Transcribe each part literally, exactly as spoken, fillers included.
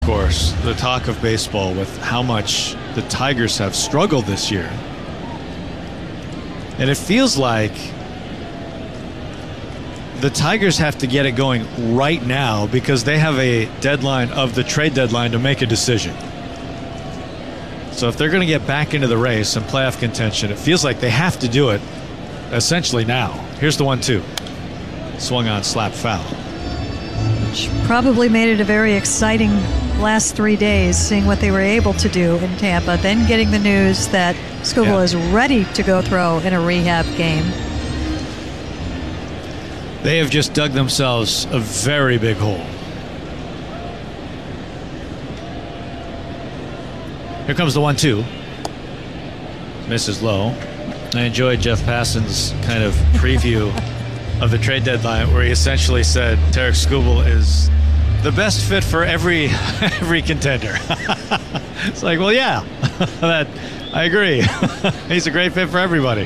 Of course, the talk of baseball with how much the Tigers have struggled this year. And it feels like the Tigers have to get it going right now because they have a deadline of the trade deadline to make a decision. So if they're going to get back into the race and playoff contention, it feels like they have to do it essentially now. Here's the one two. Swung on, slap foul. Which probably made it a very exciting last three days, seeing what they were able to do in Tampa, then getting the news that Skubal yeah. is ready to go throw in a rehab game. They have just dug themselves a very big hole. Here comes the one two. Misses low. I enjoyed Jeff Passan's kind of preview of the trade deadline where he essentially said Tarik Skubal is the best fit for every every contender. It's like, well, yeah, that I agree. He's a great fit for everybody.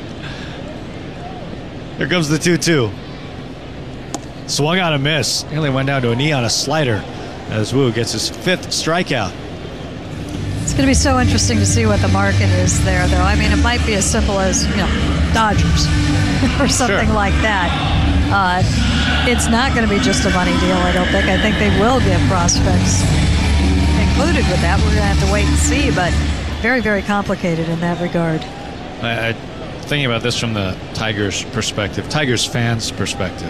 Here comes the two two. Swung on a miss. Nearly went down to a knee on a slider as Wu gets his fifth strikeout. It's going to be so interesting to see what the market is there, though. I mean, it might be as simple as, you know, Dodgers or something sure. like that. Uh, it's not going to be just a money deal, I don't think. I think they will get prospects included with that. We're going to have to wait and see, but very, very complicated in that regard. I, I thinking about this from the Tigers' perspective, Tigers fans' perspective.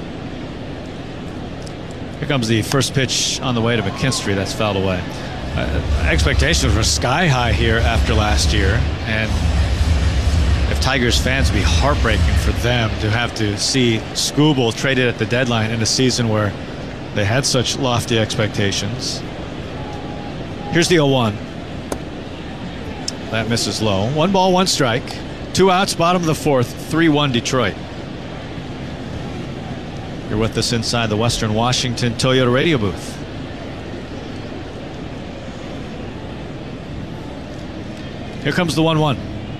Here comes the first pitch on the way to McKinstry. That's fouled away. Uh, expectations were sky high here after last year, and if Tigers fans, would be heartbreaking for them to have to see Skubal traded at the deadline in a season where they had such lofty expectations. Here's the oh one. That misses low. One ball, one strike. Two outs, bottom of the fourth. three one Detroit. You're with us inside the Western Washington Toyota radio booth. Here comes the one one.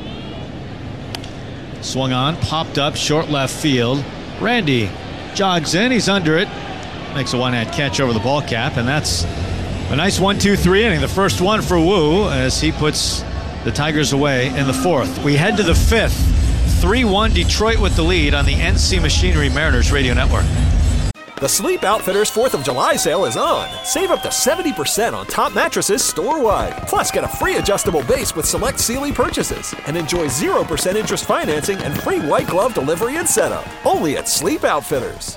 Swung on, popped up, short left field. Randy jogs in, he's under it. Makes a one-hand catch over the ball cap, and that's a nice one two three inning. The first one for Wu as he puts the Tigers away in the fourth. We head to the fifth. three one Detroit with the lead on the N C Machinery Mariners Radio Network. The Sleep Outfitters fourth of July sale is on. Save up to seventy percent on top mattresses store-wide. Plus, get a free adjustable base with select Sealy purchases. And enjoy zero percent interest financing and free white glove delivery and setup. Only at Sleep Outfitters.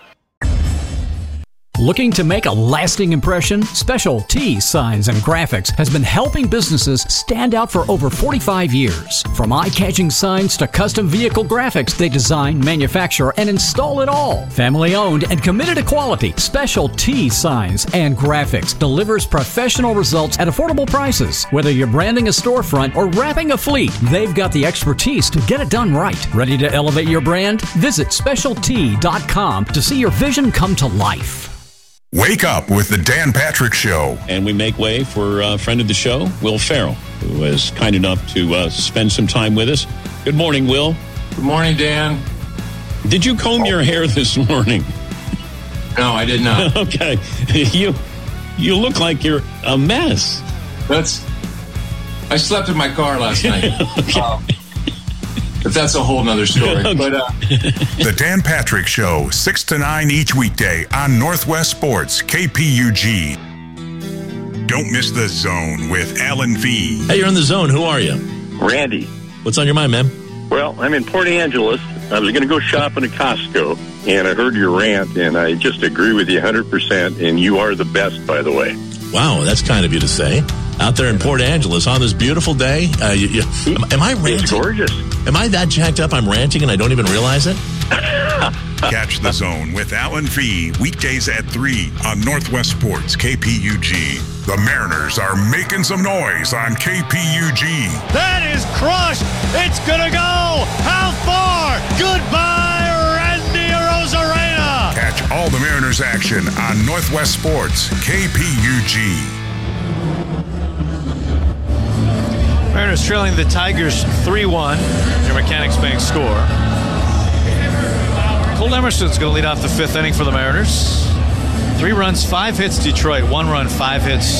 Looking to make a lasting impression? Special T Signs and Graphics has been helping businesses stand out for over forty-five years. From eye-catching signs to custom vehicle graphics, they design, manufacture, and install it all. Family-owned and committed to quality, Special T Signs and Graphics delivers professional results at affordable prices. Whether you're branding a storefront or wrapping a fleet, they've got the expertise to get it done right. Ready to elevate your brand? Visit special t dot com to see your vision come to life. Wake up with the Dan Patrick Show. And we make way for a friend of the show, Will Ferrell, who was kind enough to uh, spend some time with us. Good morning, Will. Good morning, Dan. Did you comb your hair this morning? No, I did not. Okay. You you look like you're a mess. That's. I slept in my car last night. Okay. Um, but that's a whole nother story. Okay. But uh, The Dan Patrick Show, six to nine each weekday on Northwest Sports, K P U G. Don't miss The Zone with Alan V. Hey, you're in The Zone. Who are you? Randy. What's on your mind, man? Well, I'm in Port Angeles. I was going to go shopping at Costco, and I heard your rant, and I just agree with you one hundred percent, and you are the best, by the way. Wow, that's kind of you to say. Out there in Port Angeles on this beautiful day. Uh, you, you, am, am I ranting? It's gorgeous. Am I that jacked up I'm ranting and I don't even realize it? Catch The Zone with Alan V. weekdays at three on Northwest Sports, K P U G. The Mariners are making some noise on K P U G. That is crushed. It's going to go. How far? Goodbye, Randy Arozarena. Catch all the Mariners action on Northwest Sports, K P U G. Mariners trailing the Tigers three one. Your Mechanics Bank score. Cole Emerson's going to lead off the fifth inning for the Mariners. Three runs, five hits Detroit. One run, five hits